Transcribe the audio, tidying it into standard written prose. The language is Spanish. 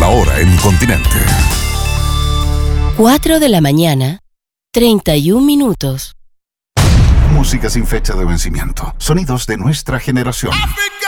hora en Continente. 4 de la mañana, 31 minutos. Música sin fecha de vencimiento. Sonidos de nuestra generación.